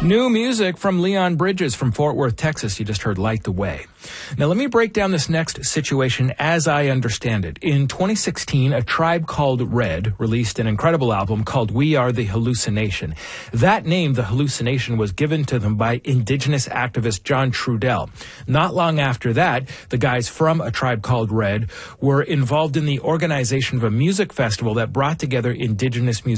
New music from Leon Bridges from Fort Worth, Texas. You just heard Light the Way. Now, let me break down this next situation as I understand it. In 2016, A Tribe Called Red released an incredible album called We Are the Hallucination. That name, The Hallucination, was given to them by indigenous activist John Trudell. Not long after that, the guys from A Tribe Called Red were involved in the organization of a music festival that brought together indigenous musicians